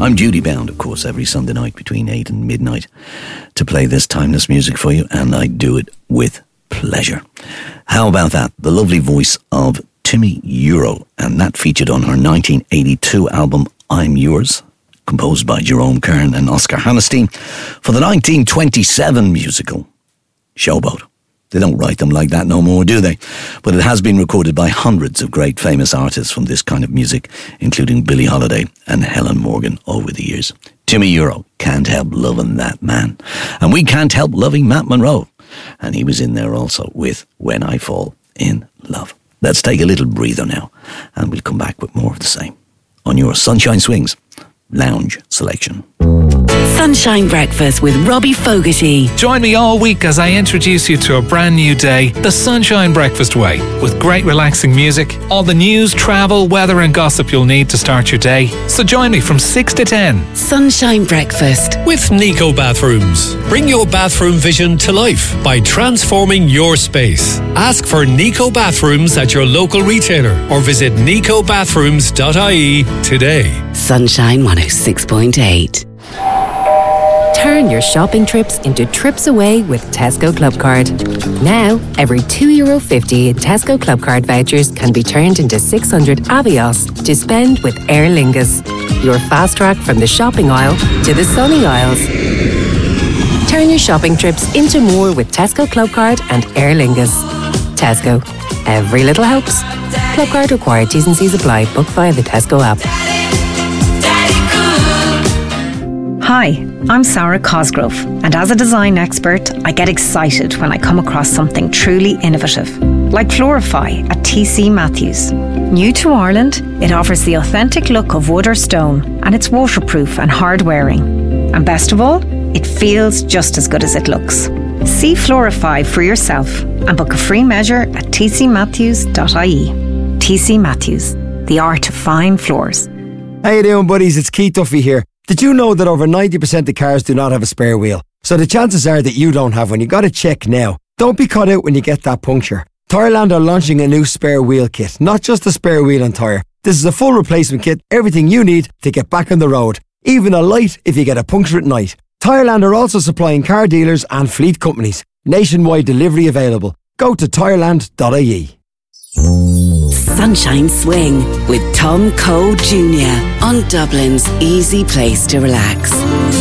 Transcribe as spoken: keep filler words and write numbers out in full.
I'm duty bound, of course, every Sunday night between eight and midnight to play this timeless music for you, and I do it with pleasure. How about that? The lovely voice of Timi Euro, and that featured on her nineteen eighty-two album I'm Yours, composed by Jerome Kern and Oscar Hammerstein, for the nineteen twenty-seven musical Showboat. They don't write them like that no more, do they? But it has been recorded by hundreds of great famous artists from this kind of music, including Billie Holiday and Helen Morgan over the years. Timi Euro, Can't Help Loving That Man. And we can't help loving Matt Monro. And he was in there also with When I Fall in Love. Let's take a little breather now, and we'll come back with more of the same on your Sunshine Swings Lounge selection. Sunshine Breakfast with Robbie Fogarty. Join me all week as I introduce you to a brand new day, the Sunshine Breakfast way, with great relaxing music, all the news, travel, weather and gossip you'll need to start your day. So join me from six to ten. Sunshine Breakfast with Nico Bathrooms. Bring your bathroom vision to life by transforming your space. Ask for Nico Bathrooms at your local retailer or visit nico bathrooms dot I E today. Sunshine one oh six point eight. Turn your shopping trips into trips away with Tesco Clubcard. Now, every two euro fifty in Tesco Clubcard vouchers can be turned into six hundred Avios to spend with Aer Lingus. Your fast track from the shopping aisle to the sunny aisles. Turn your shopping trips into more with Tesco Clubcard and Aer Lingus. Tesco. Every little helps. Clubcard required. T's and C's apply. Book via the Tesco app. Hi, I'm Sarah Cosgrove, and as a design expert, I get excited when I come across something truly innovative, like Florify at T C Matthews. New to Ireland, it offers the authentic look of wood or stone, and it's waterproof and hard wearing. And best of all, it feels just as good as it looks. See Florify for yourself and book a free measure at t c matthews dot I E. T C Matthews, the art of fine floors. How you doing, buddies? It's Keith Duffy here. Did you know that over ninety percent of cars do not have a spare wheel? So the chances are that you don't have one. You got to check now. Don't be caught out when you get that puncture. Tyreland are launching a new spare wheel kit. Not just a spare wheel and tyre. This is a full replacement kit. Everything you need to get back on the road. Even a light if you get a puncture at night. Tyreland are also supplying car dealers and fleet companies. Nationwide delivery available. Go to tyreland dot I E. Sunshine Swing with Tom Cole Junior on Dublin's easy place to relax.